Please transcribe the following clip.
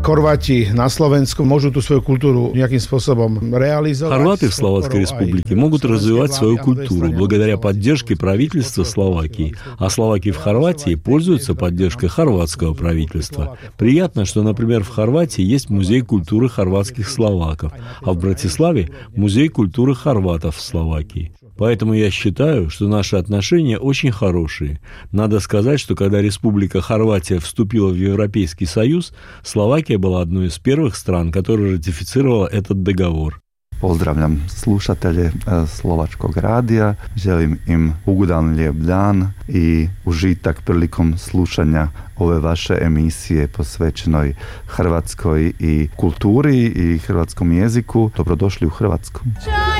Хорвати на Slovensku môžu tú svoju kultúru nejakým spôsobom realizovať. Хорваты в Словацкой Республике могут развивать свою культуру благодаря поддержке правительства Словакии, а словаки в Хорватии пользуются поддержкой хорватского правительства. Приятно, что, например, в Хорватии есть музей культуры хорватских словаков, а в Братиславе музей культуры хорватов в Словакии. Поэтому я считаю, что наши отношения очень хорошие. Надо сказать, что когда Республика Хорватия вступила в Европейский Союз, Словакия была одной из первых стран, которая ратифицировала этот договор. Pozdravljam slušatelje Slovačkog radija, želim im ugodan lijep dan i užitak prilikom slušanja ove vaše emisije posvećenoj hrvatskoj i kulturi i hrvatskom jeziku. Dobrodošli u Hrvatsku.